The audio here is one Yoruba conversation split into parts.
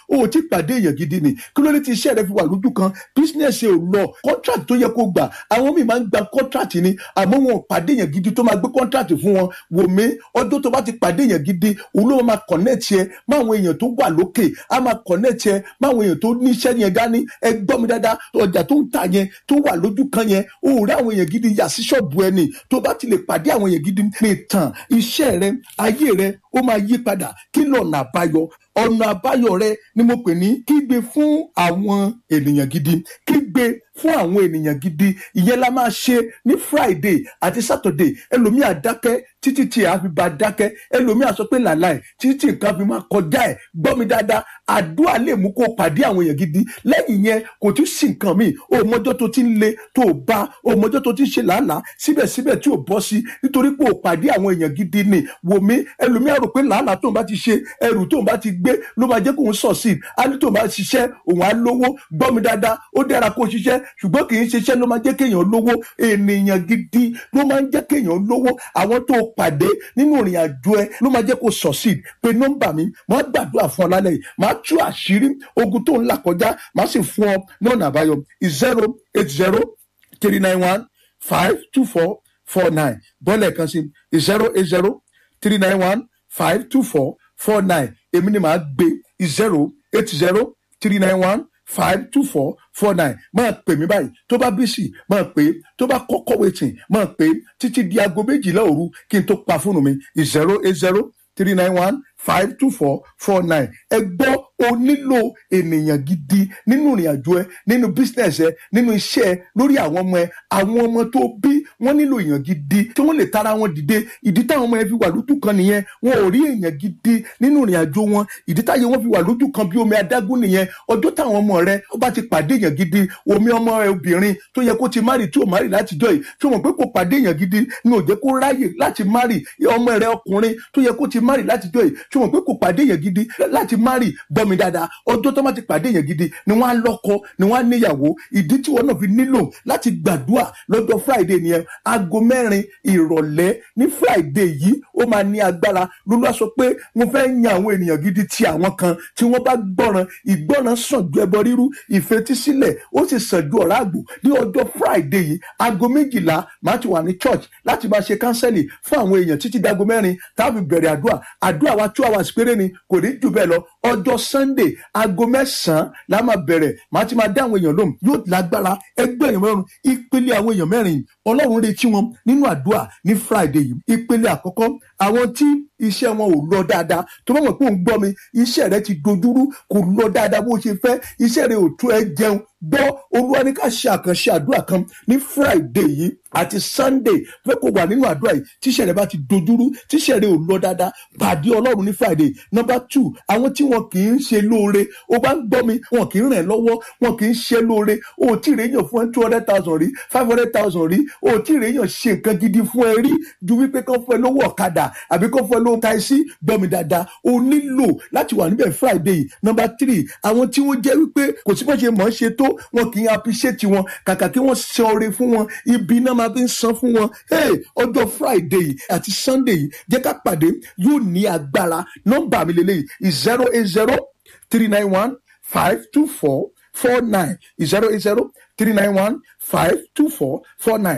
o ò tí pàdé èèyàn gidi ni kí ló dé tí iṣẹ́ rẹ fi wà lójú kan business ẹ ò lọ contract tó yẹ kó gbà àwọn míì máa ń gba contract ni àmọ́ wọn ò pàdé èèyàn gidi tó máa gbé contract fún wọn wò mí ọdún tó bá ti pàdé èèyàn gidi òun ló máa connect yẹ máwọn èèyàn tó wà lókè á máa connect yẹ máwọn èèyàn tó ní iṣẹ́ yẹn dání ẹ gbọ́ mi dáadáa ọjà tó ń tà yẹn tó wà lójú kan yẹn o ò rí àwọn èèyàn gidi yà sí ṣọ́ọ̀bù ẹni tó bá ti lè pàdé àwọn èèyàn gidi ní ìtàn iṣẹ́ rẹ ayé rẹ ó máa yí padà kí lọ́nà àbáyọ ọ̀nà àbáyọ rẹ ni mo pè ní kígbe fún àwọn ènìyàn gidi kígbe fún àwọn ènìyàn gidi ìyẹn la máa ṣe ní Friday àti Saturday ẹlòmíà dákẹ́ títí tí a fi bá dákẹ́ ẹlòmíà sọ pé làláì títí tí nǹkan fi máa kọjá ẹ̀ gbọ́ mi dáadáa àdúrà lè mú kó pàdé àwọn èèyàn gidi lẹ́yìn yẹn kò tún sí nǹkan míì òmọjọ́ tó ti ń le tó bá òmọjọ́ tó ti ń ṣe làálàá síbẹ̀síbẹ̀ tí ò bọ́ sí nítorí pé ò pàdé àwọn èèyàn gidi ni wò mí ẹlòmíà rò pé làálàá tóun bá ti ṣe ẹrù tóun bá ti gbé ló máa jẹ́ kóun succeed á ní tóun bá ṣiṣẹ́ òun á lówó gbọ́ mi dáadáa ó dára kó ṣiṣẹ́ ṣùgbọ́n kì í ṣiṣẹ́ ló máa jẹ́ kéèyàn lówó ènìyàn gidi ló máa ń jẹ́ kéèyàn lówó àwọn tó pàdé nínú ìrìn àjò ẹ ló máa jẹ́ kó succeed pé nọ́mbà mi máa gbàdúrà fún ọ lálẹ́ yìí máa tú àṣírí ogun tó ń là kọjá máa sì fún ọ lọ́nà àbáyọ 08039152449 bọ́ọ̀lù ẹ̀kan sí 08039152449 èmi ni màá gbé 08039152449 máa pè mí báyìí tó bá bí sí máa pè é tó bá kọ́kọ́ wetin máa pè é títí di aago 12 òru kí n tó pa fóònù mi 08039152449 ẹ gbọ́ o nílò ènìyàn gidi nínú ìrìn àjò ẹ nínú business ẹ nínú iṣẹ́ ẹ lórí àwọn ọmọ tó bí wọ́n nílò èèyàn gidi tí wọ́n lè tara wọn dìde ìdí táwọn ọmọ ẹ fi wà lójú kan nìyẹn wọn ò rí èèyàn gidi nínú ìrìn àjò wọn ìdí táyé wọn fi wà lójú kan bí omi adágún nìyẹn ọjọ́ táwọn ọmọ rẹ ó bá ti pàdé èèyàn gidi omi ọmọ ẹ obìnrin tó yẹ kó ti márì tí ò márì látijọ́ yìí tí wọ́n pé kò pàdé èèyàn gidi ni ò jẹ́ kó ráyè láti márì ọmọ rẹ ọkùnrin tó yẹ kó ti márì látijọ́ yìí tí wọ́n pé kò pàdé èèyàn gidi láti márì gbọ́ mi dáadáa ọjọ́ tó bá ti pàdé èèyàn gidi ni wọ́n á lọ́kọ ni wọ́n á níyàwó ìdí tí wọ́n náà fi nílò láti gbàdúrà lọ́jọ́ Friday nìyẹn aago 4 ìrọ̀lẹ́ ní Friday yìí ó máa ní agbára lólúwa sọ pé mo fẹ́ yan àwọn ènìyàn gidi ti àwọn kan tí wọ́n bá gbọ́ràn ìgbọ́ràn sàn ju ẹbọ rírú ìfetísílẹ̀ ó sì sàn ju ọ̀rá àgbò ní ọjọ́ Friday yìí aago 12 máa ti wà ní church láti máa ṣe kánsẹ́lì fún àwọn èèyàn títí dago 4 táàbì bẹ̀rẹ̀ àdúrà wa 2 hours péré ni kò ní jù bẹ́ẹ̀ lọ ọjọ́ Sunday aago 9 la máa bẹ̀rẹ̀ máa ti máa dá àwọn èèyàn lóhùn yóò lágbára ẹgbẹ́ èèyàn mẹ́rin ìpele àwọn èèyàn mẹ́rin Ọlọ́run retí wọn nínú àdúrà ní Friday yìí ìpele àkọ́kọ́ àwọn tí iṣẹ́ wọn ò lọ dáadáa tó bá mọ̀ pé òun gbọ́ mi iṣẹ́ rẹ ti dojúrú kò lọ dáadáa bó ṣe fẹ́ iṣẹ́ rẹ ò tó ẹ jẹun gbọ́ Olúwa ní ká ṣe àkànṣe àdúrà kan ní Friday yìí àti Sunday fẹ́ kó wà nínú àdúrà yìí tíṣẹ́ rẹ bá ti dojúrú tíṣẹ́ rẹ ò lọ dáadáa pàdé Ọlọ́run ní Friday. Number 2 àwọn tí wọn kì í ṣe lóore ó bá ń gbọ́ mi wọn kì í ràn lọ́wọ́ wọn kì í ṣe lóore o tí ì rèéyàn fún ẹ 200,000 rí 500,000 rí o tí ì rèéyàn ṣe nǹkan gidi fún ẹ rí ju wípé kán fún ẹ lówó ọ̀kadà àbí kán fún ẹ lówó taxi gbọ́ mi dáadáa o nílò láti wà níbẹ̀ Friday. Number 3 àwọn tí wọ́n jẹ́ wípé kò sí bó ṣe mọ̀ ọ́n ṣe tó wọn kì í appreciate wọn kàkà kí wọ́n ṣe oore fún wọn ibi náà máa fi ń san fún wọn ọjọ́ Friday àti Sunday yìí jẹ́ ká pàdé yóò ní agbára nọ́mbà mi lélẹ́yìí 08039152449 08039152449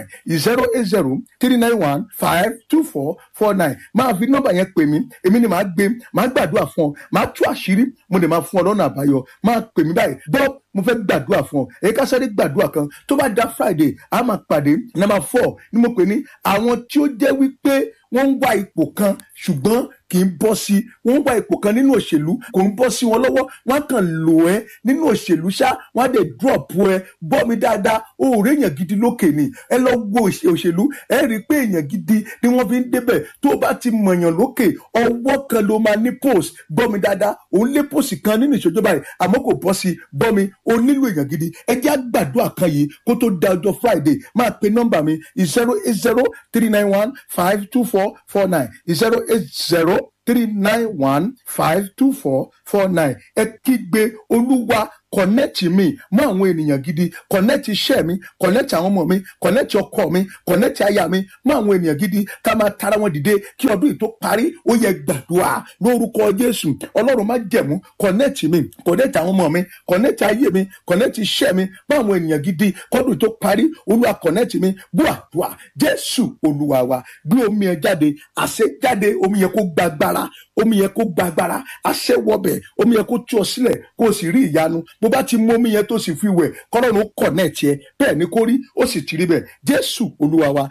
08039152449 máa fi nọ́mbà yẹn pè mí èmi ni màá gbé màá gbàdúrà fún ọ màá tú àṣírí mo lè máa fún ọ lọ́nà àbáyọ máa pè mí báyìí gbọ́ mo fẹ́ gbàdúrà fún ọ èyí ká sáré gbàdúrà kan tó bá da Friday a máa pàdé number 4 ni mo pè ní àwọn tí ó jẹ́ wípé wọ́n ń wá ipò kan ṣùgbọ́n kì í bọ́ sí wọ́n ń wá ipò kan nínú òṣèlú kò ń bọ́ sí wọn lọ́wọ́ wọ́n kàn lò ẹ́ nínú òṣèlú ṣá wọ́n á dẹ̀ drop ẹ gbọ́ mi dáadáa o ò rí èèyàn gidi lókè ni ẹ lọ wo òṣèlú ẹ rí i pé èèyàn gidi ni wọ́n fi ń débẹ̀ tó bá ti mọ̀yàn lókè ọwọ́ kan ló máa ní post gbọ́ mi dáadáa òun lé post kan nínú ìṣèjọba rẹ̀ àmọ́ kò bọ́ sí gbọ́ mi o nílò èèyàn gidi ẹ jẹ́ àgbàdua kan yìí kó tó da ọjọ́ Friday máa pe nọ́mbà mi 08039152449 08039152449. Ẹ kígbe Olúwa connect mi mọ́ àwọn ènìyàn gidi, connect iṣẹ́ mi, connect àwọn ọmọ mi, connect ọkọ mi, connect aya mi mọ́ àwọn ènìyàn gidi ká máa tara wọn dìde kí ọdún yìí tó parí. Ó yẹ gbàdúrà lórúkọ Jésù. Ọlọ́run má jẹ̀mú connect mi, connect àwọn ọmọ mi, connect ayé mi, connect iṣẹ́ mi mọ́ àwọn ènìyàn gidi kọ́dún yìí tó parí. Olúwa connect mi gbọ́ àdúrà Jésù Olúwa wa. Gbé omi ẹ jáde, àṣẹ jáde, omi yẹ kó gbàgbára, omi yẹ kó gbàgbára, àṣẹ wọbẹ̀, omi yẹ kó tú ọ sílẹ̀ kó o sì rí ìyanu. Bó bá ti mú omi yẹn tó sì fi wẹ̀ kọ́lọ́run ó connect yẹ bẹ́ẹ̀ ni kó rí ó sì ti rí bẹ́ẹ̀. Jésù Olúwa wa.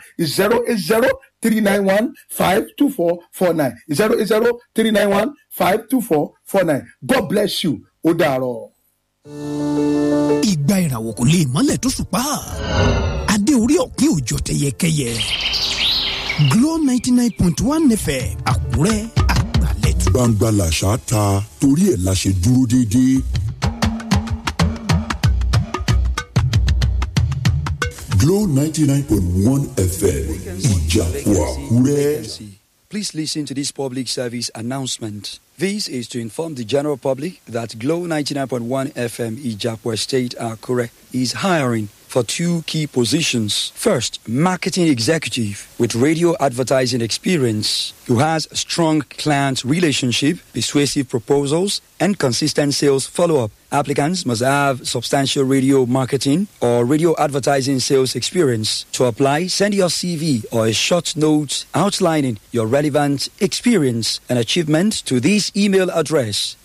08039152449 08039152449. God bless you. Ó dàárọ̀. Ìgbà ìràwọ̀ kò lè mọ́lẹ̀ tó ṣùpá. Adé orí ọ̀pin òjò tẹyẹkẹyẹ. Glo 99.1 FM Àkúrẹ́ àgbàlẹ̀tù. Gbangba làṣà ta torí ẹ̀ la ṣe dúró déédéé. Glo 99.1 FM Ìjàpọ̀ Àkúrẹ́. Please listen to this public service announcement. This is to inform the general public that Glo 99.1 FM Ìjàpọ̀ State Àkúrẹ́ is hiring for 2 key positions. First, marketing executive with radio advertising experience who has strong client relationship, persuasive proposals, and consistent sales follow-up. Applicants must have substantial radio marketing or radio advertising sales experience. To apply, send your CV or a short note outlining your relevant experience and achievement to this email address: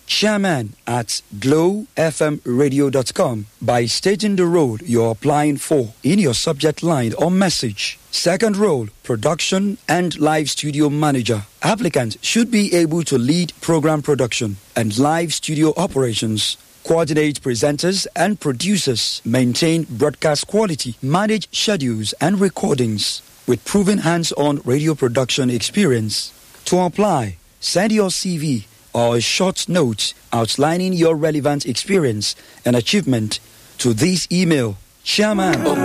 chairman@glowfmradio.com, by stating the role you're applying for in your subject line or message. Second role, production and live studio manager. Applicant should be able to lead program production and live studio operations, coordinate presenters and producers, maintain broadcast quality, manage schedules and recordings with proven hands-on radio production experience. To apply, send your CV or a short note outlining your relevant experience and achievement to this email: chairman